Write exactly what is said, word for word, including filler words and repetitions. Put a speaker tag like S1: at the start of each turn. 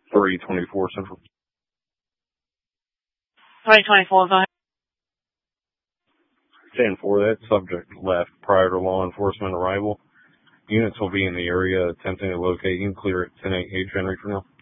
S1: three twenty-four Central.
S2: three twenty-four, go ahead.
S1: ten four, that subject left prior to law enforcement arrival. Units will be in the area attempting to locate you. Clear at ten eight H Henry for now.